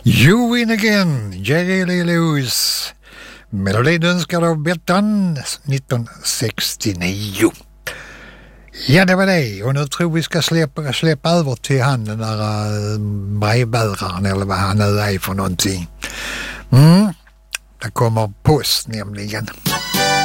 You Win Again, Jerry Lee Lewis. Melodin önskad av Bettan 1969. Ja, det var det. Och nu tror vi ska släppa över till han, den där brevbäraren eller vad han nu är för någonting. Det kommer post nämligen.